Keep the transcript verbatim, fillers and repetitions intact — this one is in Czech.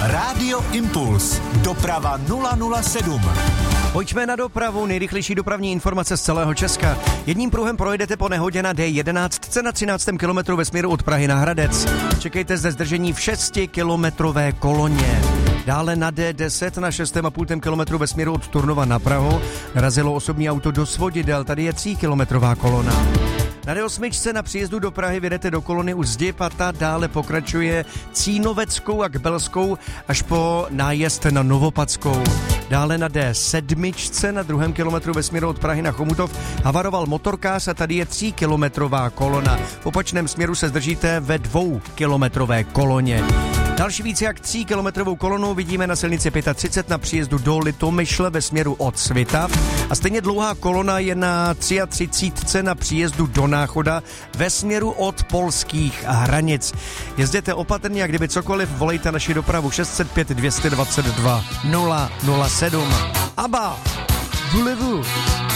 Rádio Impuls. Doprava nula nula sedm. Pojďme na dopravu, nejrychlejší dopravní informace z celého Česka. Jedním pruhem projedete po nehodě na D jedenáct na třináctém kilometru ve směru od Prahy na Hradec. Čekejte zde zdržení v šestikilometrové koloně. Dále na D deset na šestém a půl kilometru ve směru od Turnova na Prahu narazilo osobní auto do svodidel, tady je tříkilometrová kolona. Na D osm na příjezdu do Prahy vyjedete do kolony u Zdib a ta dále pokračuje Cínoveckou a Kbelskou až po nájezd na Novopadskou. Dále na D sedm na druhém kilometru ve směru od Prahy na Chomutov havaroval motorkář a tady je tříkilometrová kolona. V opačném směru se zdržíte ve dvoukilometrové koloně. Další více jak tříkilometrovou kolonu vidíme na silnici třicet pět na příjezdu do Litomyšle ve směru od Svitav a stejně dlouhá kolona je na třicet tři na příjezdu do Náchoda ve směru od polských hranic. Jezděte opatrně a kdyby cokoliv, volejte naši dopravu šest set pět dvě dvacet dva nula nula sedm. Aba, voulez-vous?